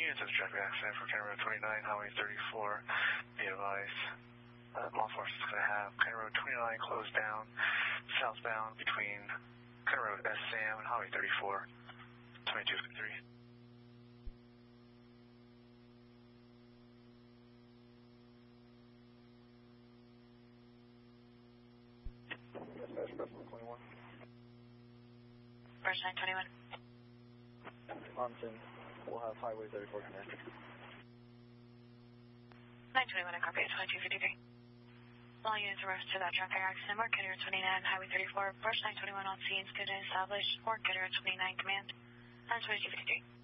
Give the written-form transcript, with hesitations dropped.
units of traffic accident for County Road 29, Highway 34. Be advised, law enforcement is going to have County Road 29 closed down southbound between County Road S. Sam and Highway 34, 2253. Dispatch, Brooklyn 21. First 921. On scene. We'll have Highway 34 connected. 921, I copy 2253. All units arrested to that traffic accident. Mark County Road 29, Highway 34. First 921 on scene. Good and established. Mark County Road 29 command. 2253.